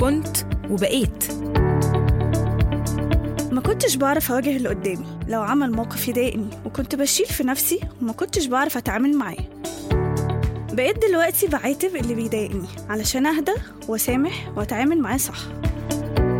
كنت وبقيت. ما كنتش بعرف أواجه اللي قدامي لو عمل موقف يضايقني، وكنت بشيل في نفسي وما كنتش بعرف أتعامل معاه. بقيت دلوقتي بعاتب اللي بيضايقني علشان أهدى وأسامح وأتعامل معاه صح.